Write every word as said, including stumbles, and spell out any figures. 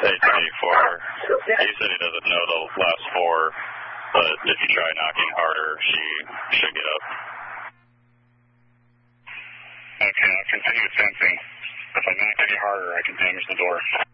eight twenty-four. He said he doesn't know the last four, but if you try knocking harder, she should get up. Okay, I'll continue sensing. If I knock any harder, I can damage the door.